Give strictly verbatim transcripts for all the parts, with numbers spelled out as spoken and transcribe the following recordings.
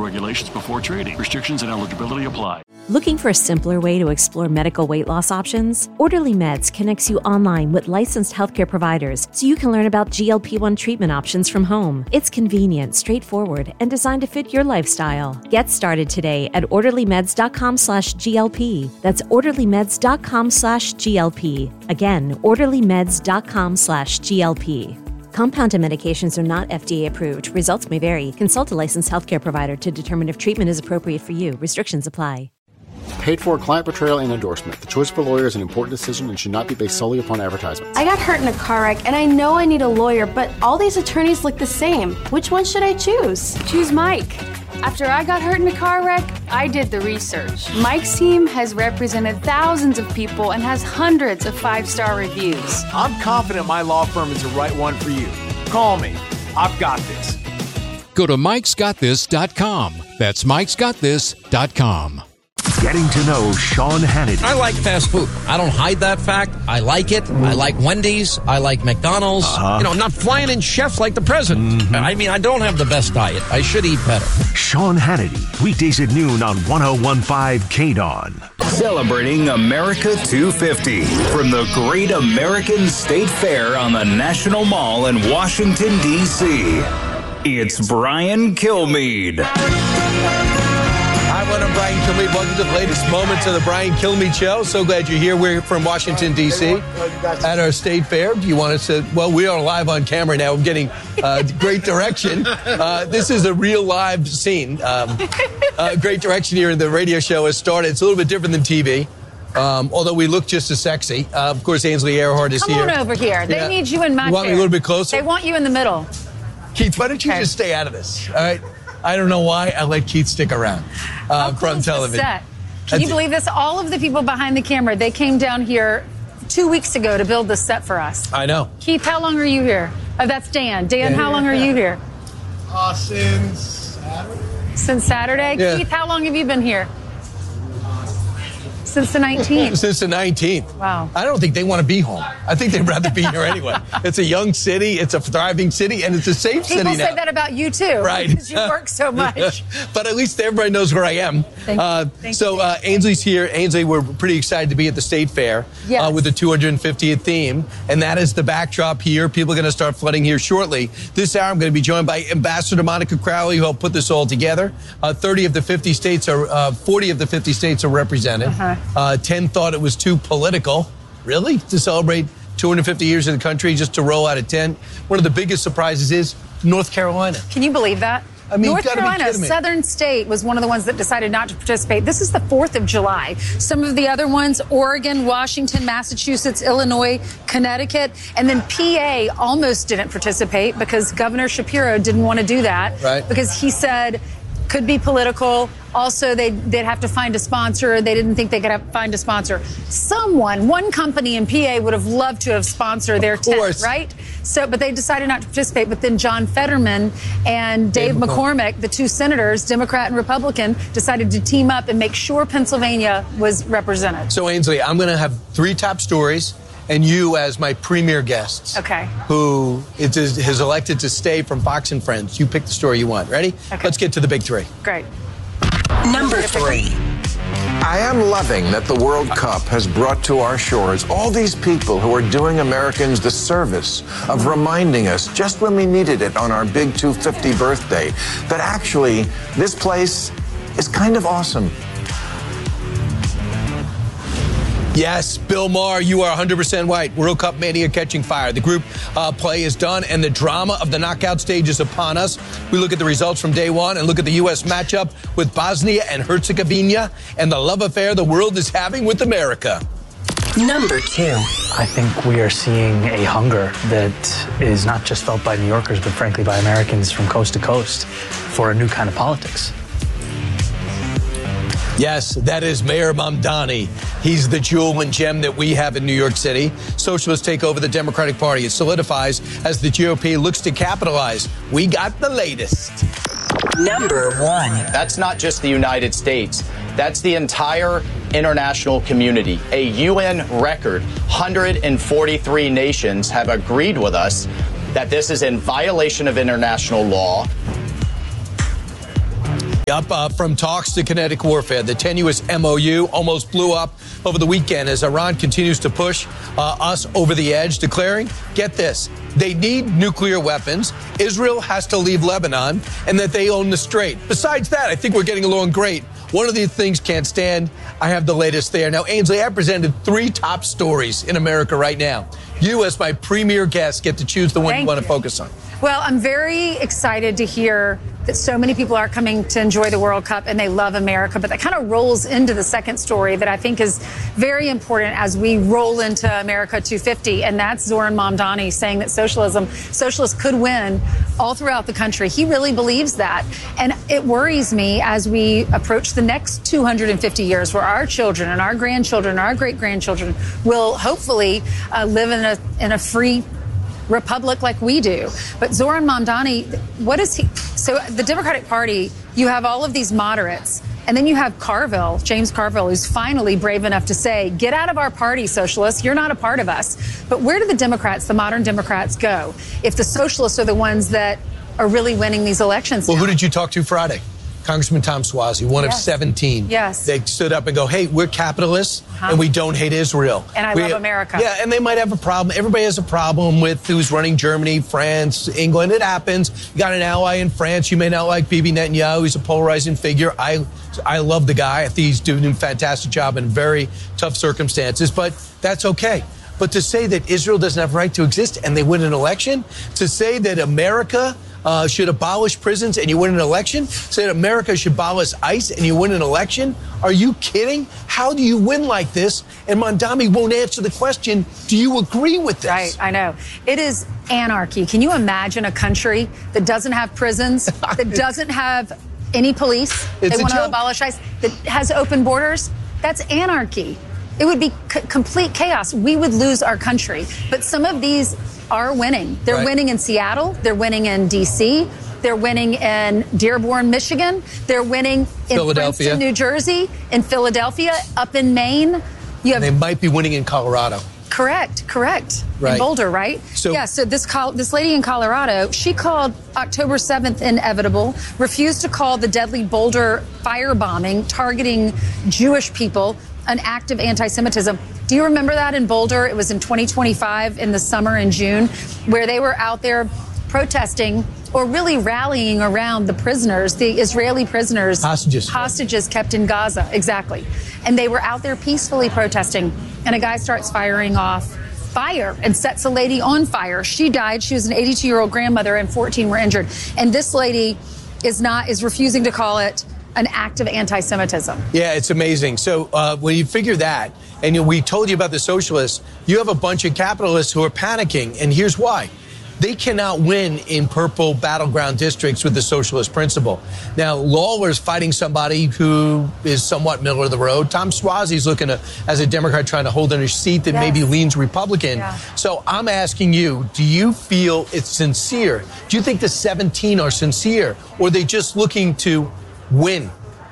regulations before trading. Restrictions and eligibility apply. Looking for a simpler way to explore medical weight loss options? Orderly Meds connects you online with licensed healthcare providers so you can learn about G L P one treatment options from home. It's convenient, straightforward, and designed to fit your lifestyle. Get started today at orderlymeds.com slash GLP. That's orderlymeds.com slash GLP. Again, orderlymeds.com slash GLP. Compounded medications are not F D A approved. Results may vary. Consult a licensed healthcare provider to determine if treatment is appropriate for you. Restrictions apply. Paid for client portrayal and endorsement. The choice of a lawyer is an important decision and should not be based solely upon advertisements. I got hurt in a car wreck, and I know I need a lawyer, but all these attorneys look the same. Which one should I choose? Choose Mike. After I got hurt in a car wreck, I did the research. Mike's team has represented thousands of people and has hundreds of five-star reviews. I'm confident my law firm is the right one for you. Call me. I've got this. Go to mikes got this dot com. That's mikes got this dot com. Getting to know Sean Hannity. I like fast food. I don't hide that fact. I like it. I like Wendy's. I like McDonald's. Uh-huh. You know, I'm not flying in chefs like the president. Mm-hmm. I mean, I don't have the best diet. I should eat better. Sean Hannity, weekdays at noon on one oh one point five K D O N. Celebrating America two fifty from the Great American State Fair on the National Mall in Washington, D C It's Brian Kilmeade. Hi, I'm Brian Kilmeade. Welcome to the latest moments of the Brian Kilmeade Show. So glad you're here. We're from Washington, D C at our state fair. Do you want us to? Well, we are live on camera now. I'm getting uh, great direction. Uh, this is a real live scene. Um, uh, great direction here. The radio show has started. It's a little bit different than T V. Um, although we look just as sexy. Uh, of course, Ainsley Earhart is Come here. Come on over here. They yeah. need you in my You want chair. me a little bit closer? They want you in the middle. Keith, why don't you okay. just stay out of this? All right. I don't know why I let Keith stick around uh, from television. Set? Can you believe this? All of the people behind the camera, they came down here two weeks ago to build this set for us. I know. Keith, how long are you here? Oh, that's Dan. Dan, yeah, how long yeah, are yeah. you here? Uh, since Saturday. Since Saturday? Yeah. Keith, how long have you been here? Since the nineteenth. Since the nineteenth. Wow. I don't think they want to be home. I think they'd rather be here anyway. It's a young city, it's a thriving city, and it's a safe People city now. People say that about you, too. Right. Because you work so much. But at least everybody knows where I am. Thank uh, you. So uh, Ainsley's here. Ainsley, we're pretty excited to be at the State Fair yes. uh, with the two hundred fiftieth theme. And that is the backdrop here. People are going to start flooding here shortly. This hour, I'm going to be joined by Ambassador Monica Crowley, who helped put this all together. Uh, thirty of the fifty states are, uh, forty of the fifty states are represented. Uh-huh. Uh, ten thought it was too political, really, to celebrate two hundred fifty years in the country just to roll out a tent. One of the biggest surprises is North Carolina. Can you believe that? I mean, North you gotta Carolina, be kidding me. Southern State, was one of the ones that decided not to participate. This is the fourth of July. Some of the other ones, Oregon, Washington, Massachusetts, Illinois, Connecticut, and then P A almost didn't participate because Governor Shapiro didn't want to do that. Right. Because he said could be political. Also, they'd, they'd have to find a sponsor. They didn't think they could have, find a sponsor. Someone, one company in P A would have loved to have sponsored their tent, right? So, but they decided not to participate. But then John Fetterman and Dave, Dave McCormick, McCormick, the two senators, Democrat and Republican, decided to team up and make sure Pennsylvania was represented. So, Ainsley, I'm going to have three top stories, and you as my premier guests. Okay. Who it is, has elected to stay from Fox and Friends. You pick the story you want. Ready? Okay. Let's get to the big three. Great. Number three. I am loving that the World Cup has brought to our shores all these people who are doing Americans the service of reminding us just when we needed it on our big two hundred fiftieth birthday that actually this place is kind of awesome. Yes, Bill Maher, you are one hundred percent right. World Cup mania catching fire. The group uh, play is done, and the drama of the knockout stage is upon us. We look at the results from day one and look at the U S matchup with Bosnia and Herzegovina and the love affair the world is having with America. Number two. I think we are seeing a hunger that is not just felt by New Yorkers, but frankly by Americans from coast to coast for a new kind of politics. Yes, that is Mayor Mamdani. He's the jewel and gem that we have in New York City. Socialists take over the Democratic Party. It solidifies as the G O P looks to capitalize. We got the latest. Number one. That's not just the United States. That's the entire international community. A U N record, one hundred forty-three nations have agreed with us that this is in violation of international law. Up uh, from talks to kinetic warfare. The tenuous M O U almost blew up over the weekend as Iran continues to push uh, us over the edge, declaring, get this, they need nuclear weapons, Israel has to leave Lebanon, and that they own the strait. Besides that, I think we're getting along great. One of these things can't stand. I have the latest there. Now, Ainsley, I presented three top stories in America right now. You, as my premier guest, get to choose the one Thank you want you. to focus on. Well, I'm very excited to hear that so many people are coming to enjoy the World Cup and they love America. But that kind of rolls into the second story that I think is very important as we roll into America two fifty. And that's Zoran Mamdani saying that socialism, socialists could win all throughout the country. He really believes that. And it worries me as we approach the next two hundred fifty years where our children and our grandchildren and our great-grandchildren will hopefully uh, live in a in a free republic like we do. But Zoran Mamdani, what is he? So the Democratic Party, you have all of these moderates, and then you have Carville, James Carville, who's finally brave enough to say, get out of our party, socialists. You're not a part of us. But where do the Democrats, the modern Democrats, go if the socialists are the ones that are really winning these elections? Well, now? who did you talk to Friday? Congressman Tom Suozzi, one Yes. of seventeen. Yes. They stood up and go, hey, we're capitalists Uh-huh. and we don't hate Israel. And I we, love America. Yeah, and they might have a problem. Everybody has a problem with who's running Germany, France, England. It happens. You got an ally in France. You may not like Bibi Netanyahu. He's a polarizing figure. I, I love the guy. I think he's doing a fantastic job in very tough circumstances, but that's okay. But to say that Israel doesn't have a right to exist and they win an election, to say that America uh, should abolish prisons and you win an election, say that America should abolish ICE and you win an election, are you kidding? How do you win like this? And Mamdani won't answer the question, do you agree with this? Right, I know. It is anarchy. Can you imagine a country that doesn't have prisons, that doesn't have any police, It's they a want to joke. abolish ICE, that has open borders? That's anarchy. It would be c- complete chaos. We would lose our country. But some of these are winning. They're Right. winning in Seattle. They're winning in D C. They're winning in Dearborn, Michigan. They're winning in Philadelphia. Princeton, New Jersey, in Philadelphia, up in Maine. You have They might be winning in Colorado. Correct, correct. Right. In Boulder, right? So- yeah, so this col- this lady in Colorado, she called October seventh inevitable, refused to call the deadly Boulder firebombing targeting Jewish people an act of anti-Semitism. Do you remember that in Boulder? It was in twenty twenty-five in the summer in June, where they were out there protesting or really rallying around the prisoners, the Israeli prisoners. Hostages. Hostages kept in Gaza, exactly. And they were out there peacefully protesting, and a guy starts firing off fire and sets a lady on fire. She died. She was an eighty-two-year-old grandmother, and fourteen were injured. And this lady is not is refusing to call it an act of anti-Semitism. Yeah, it's amazing. So uh, when you figure that, and you know, we told you about the socialists, you have a bunch of capitalists who are panicking, and here's why. They cannot win in purple battleground districts with the socialist principle. Now, Lawler's fighting somebody who is somewhat middle of the road. Tom Suozzi's looking to, as a Democrat, trying to hold in a seat that Yes. maybe leans Republican. Yeah. So I'm asking you, do you feel it's sincere? Do you think the seventeen are sincere, or are they just looking to win?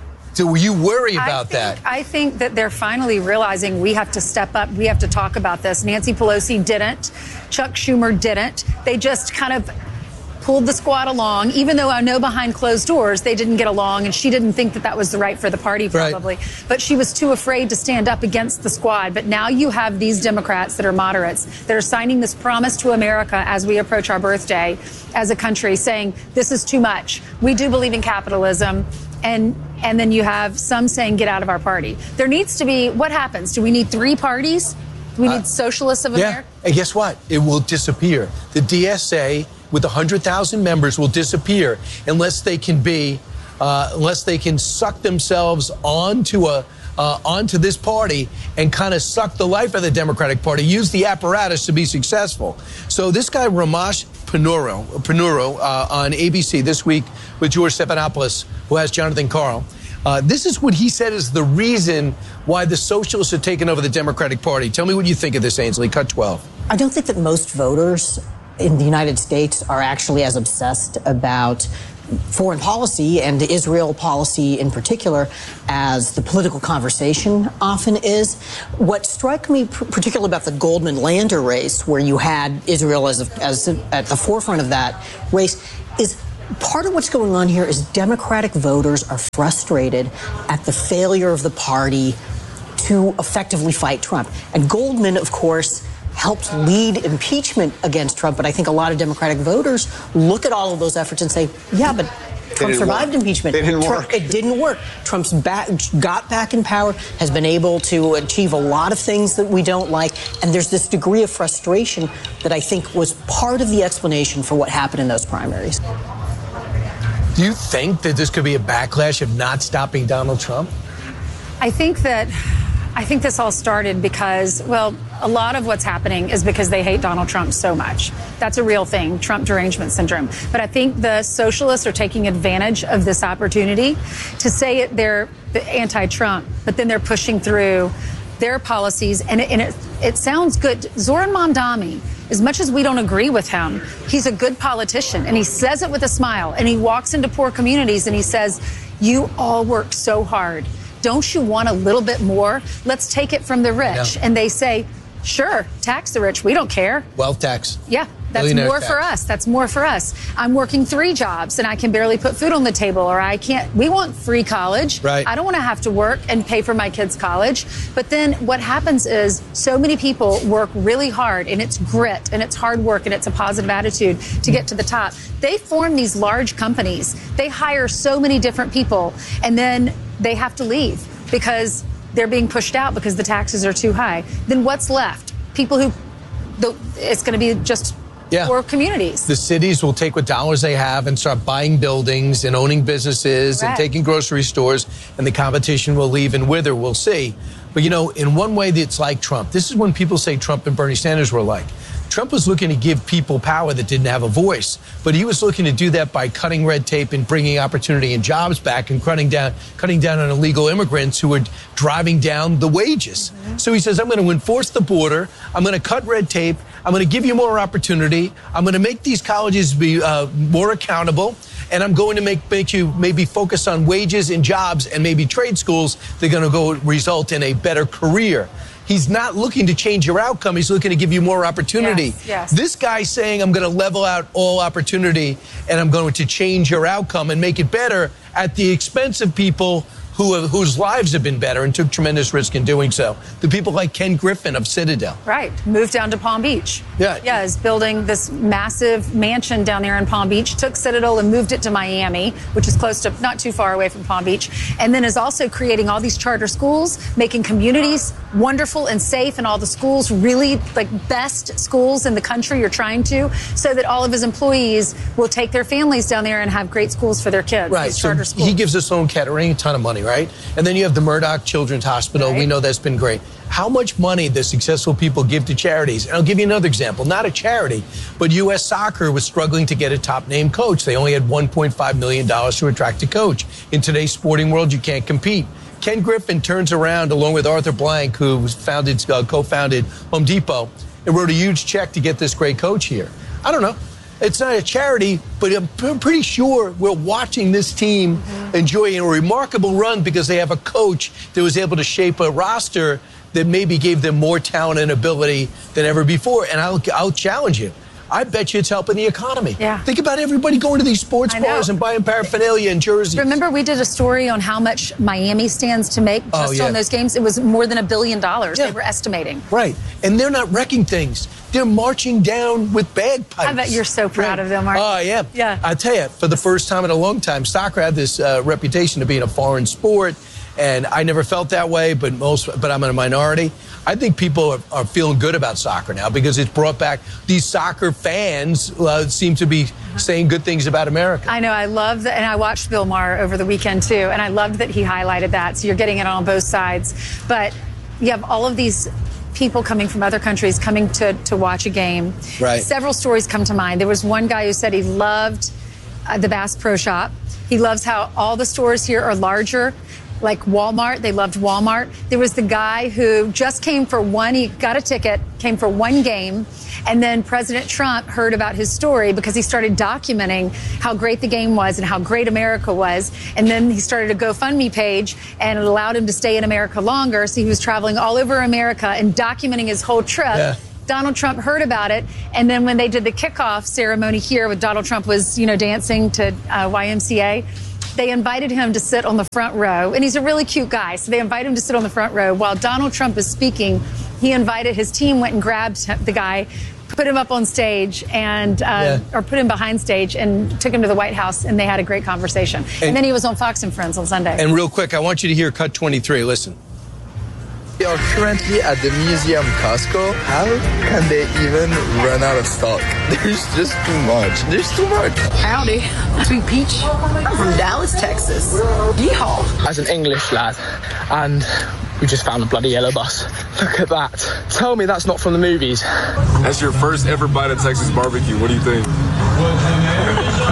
Do you worry about I that? think, I think that they're finally realizing we have to step up. We have to talk about this. Nancy Pelosi didn't. Chuck Schumer didn't. They just kind of pulled the squad along, even though I know behind closed doors they didn't get along, and she didn't think that that was the right for the party, probably. Right. But she was too afraid to stand up against the squad. But now you have these Democrats that are moderates that are signing this promise to America as we approach our birthday as a country, saying this is too much. We do believe in capitalism. And and then you have some saying, get out of our party. There needs to be, what happens? Do we need three parties? Do we need uh, socialists of yeah. America? And guess what? It will disappear. The D S A with one hundred thousand members will disappear unless they can be, uh, unless they can suck themselves onto a, uh, onto this party and kind of suck the life of the Democratic Party, use the apparatus to be successful. So this guy, Ramesh Ponnuru, Ponnuru uh, on A B C this week with George Stephanopoulos, who has Jonathan Karl. Uh, this is what he said is the reason why the socialists have taken over the Democratic Party. Tell me what you think of this, Ainsley. Cut twelve. I don't think that most voters in the United States are actually as obsessed about foreign policy and Israel policy in particular as the political conversation often is. What struck me particularly about the Goldman Lander race, where you had Israel as, a, as a, at the forefront of that race, is part of what's going on here is Democratic voters are frustrated at the failure of the party to effectively fight Trump. And Goldman, of course, helped lead impeachment against Trump, but I think a lot of Democratic voters look at all of those efforts and say, yeah, but Trump survived work. impeachment. They didn't Trump, work. It didn't work. Trump's back, got back in power, has been able to achieve a lot of things that we don't like, and there's this degree of frustration that I think was part of the explanation for what happened in those primaries. Do you think that this could be a backlash of not stopping Donald Trump? I think that I think this all started because, well, a lot of what's happening is because they hate Donald Trump so much. That's a real thing, Trump derangement syndrome. But I think the socialists are taking advantage of this opportunity to say it, they're anti-Trump, but then they're pushing through their policies, and it, and it, it sounds good. Zoran Mamdani, as much as we don't agree with him, he's a good politician, and he says it with a smile, and he walks into poor communities and he says, you all work so hard. Don't you want a little bit more? Let's take it from the rich. Yeah. And they say, sure, tax the rich. We don't care. Wealth tax. Yeah, that's Billionaire more tax. for us. That's more for us. I'm working three jobs and I can barely put food on the table, or I can't. We want free college. Right. I don't want to have to work and pay for my kids' college. But then what happens is so many people work really hard, and it's grit and it's hard work and it's a positive attitude to get to the top. They form these large companies. They hire so many different people, and then they have to leave because they're being pushed out because the taxes are too high. Then what's left? People who, the, it's going to be just Yeah. poor communities. The cities will take what dollars they have and start buying buildings and owning businesses and Correct. taking grocery stores, and the competition will leave and wither. We'll see. But, you know, in one way, it's like Trump. This is when people say Trump and Bernie Sanders were alike. Trump was looking to give people power that didn't have a voice, but he was looking to do that by cutting red tape and bringing opportunity and jobs back and cutting down, cutting down on illegal immigrants who were driving down the wages. Mm-hmm. So he says, I'm going to enforce the border. I'm going to cut red tape. I'm going to give you more opportunity. I'm going to make these colleges be uh, more accountable. And I'm going to make, make you maybe focus on wages and jobs and maybe trade schools. They're going to go result in a better career. He's not looking to change your outcome. He's looking to give you more opportunity. Yes, yes. This guy saying, I'm going to level out all opportunity and I'm going to change your outcome and make it better at the expense of people who have, whose lives have been better and took tremendous risk in doing so. The people like Ken Griffin of Citadel. Right. Moved down to Palm Beach. Yeah. Yeah, is building this massive mansion down there in Palm Beach, took Citadel and moved it to Miami, which is close to, not too far away from Palm Beach, and then is also creating all these charter schools, making communities wonderful and safe, and all the schools really like best schools in the country. You're trying to, so that all of his employees will take their families down there and have great schools for their kids. Right. These So charter schools. he gives us Sloan Kettering a ton of money, right? And then you have the Murdoch Children's Hospital. Right. We know that's been great. How much money does successful people give to charities? And I'll give you another example. Not a charity, but U S Soccer was struggling to get a top-name coach. They only had one point five million dollars to attract a coach. In today's sporting world, you can't compete. Ken Griffin turns around, along with Arthur Blank, who founded, uh, co-founded Home Depot, and wrote a huge check to get this great coach here. I don't know. It's not a charity, but I'm p- pretty sure we're watching this team mm-hmm. enjoy a remarkable run because they have a coach that was able to shape a roster that maybe gave them more talent and ability than ever before. And I'll, I'll challenge you. I bet you it's helping the economy. Yeah. Think about everybody going to these sports I know. bars and buying paraphernalia and jerseys. Remember, we did a story on how much Miami stands to make Oh, just yeah. on those games. It was more than a billion dollars. Yeah. They were estimating. Right. And they're not wrecking things. They're marching down with bagpipes. I bet you're so proud Right. of them, aren't Oh, you? I am. Yeah. I tell you, for the first time in a long time, soccer had this uh, reputation of being a foreign sport, and I never felt that way. But most, but I'm in a minority. I think people are, are feeling good about soccer now because it's brought back these soccer fans uh, seem to be saying good things about America. I know. I love that. And I watched Bill Maher over the weekend, too. And I loved that he highlighted that. So you're getting it on both sides. But you have all of these people coming from other countries coming to, to watch a game. Right. Several stories come to mind. There was one guy who said he loved uh, the Bass Pro Shop. He loves how all the stores here are larger. Like Walmart, they loved Walmart. There was the guy who just came for one, he got a ticket, came for one game, and then President Trump heard about his story because he started documenting how great the game was and how great America was. And then he started a GoFundMe page, and it allowed him to stay in America longer. So he was traveling all over America and documenting his whole trip. Yeah. Donald Trump heard about it, and then when they did the kickoff ceremony here, with Donald Trump was, you know, dancing to uh, Y M C A, they invited him to sit on the front row, and he's a really cute guy, so they invited him to sit on the front row. While Donald Trump is speaking, he invited, his team went and grabbed the guy, put him up on stage, and uh, yeah. or put him behind stage, and took him to the White House, and they had a great conversation. And, and then he was on Fox and Friends on Sunday. And real quick, I want you to hear cut twenty-three. Listen. We are currently at the Museum Costco. How can they even run out of stock? There's just too much. There's too much. Howdy. Sweet Peach. I'm from Dallas, Texas. Yeehaw. As an English lad, and we just found a bloody yellow bus. Look at that. Tell me that's not from the movies. That's your first ever bite of Texas barbecue. What do you think?